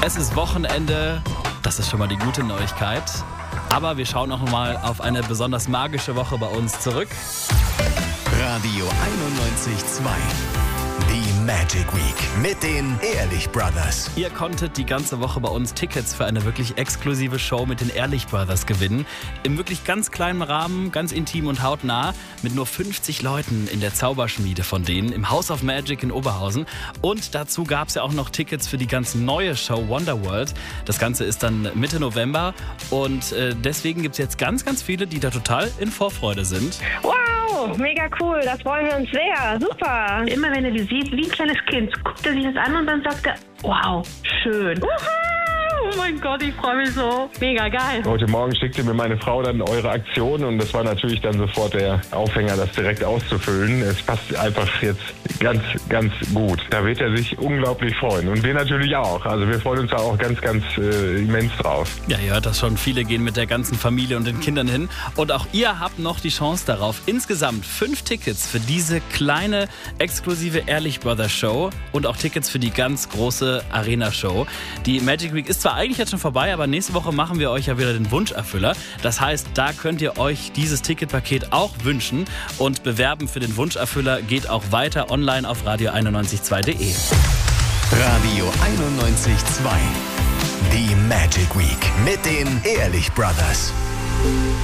Es ist Wochenende, das ist schon mal die gute Neuigkeit. Aber wir schauen auch mal auf eine besonders magische Woche bei uns zurück. Radio 91.2. Die Magic Week mit den Ehrlich Brothers. Ihr konntet die ganze Woche bei uns Tickets für eine wirklich exklusive Show mit den Ehrlich Brothers gewinnen. Im wirklich ganz kleinen Rahmen, ganz intim und hautnah, mit nur 50 Leuten in der Zauberschmiede von denen im House of Magic in Oberhausen. Und dazu gab es ja auch noch Tickets für die ganz neue Show Wonderworld. Das Ganze ist dann Mitte November und deswegen gibt es jetzt ganz, ganz viele, die da total in Vorfreude sind. Wow, mega cool, das freuen wir uns sehr, super. Immer wenn er die sieht, wie ein kleines Kind, guckt er sich das an und dann sagt er, wow, schön. Oh mein Gott, ich freue mich so. Mega geil. Heute Morgen schickte mir meine Frau dann eure Aktion und das war natürlich dann sofort der Aufhänger, das direkt auszufüllen. Es passt einfach jetzt ganz, ganz gut. Da wird er sich unglaublich freuen und wir natürlich auch. Also wir freuen uns da auch ganz, ganz immens drauf. Ja, ihr hört das schon. Viele gehen mit der ganzen Familie und den Kindern hin. Und auch ihr habt noch die Chance darauf. Insgesamt 5 Tickets für diese kleine, exklusive Ehrlich Brothers Show und auch Tickets für die ganz große Arena-Show. Die Magic Week ist zwar eigentlich jetzt schon vorbei, aber nächste Woche machen wir euch ja wieder den Wunscherfüller. Das heißt, da könnt ihr euch dieses Ticketpaket auch wünschen. Und bewerben für den Wunscherfüller geht auch weiter online auf radio912.de. Radio 91.2. Die Magic Week mit den Ehrlich Brothers.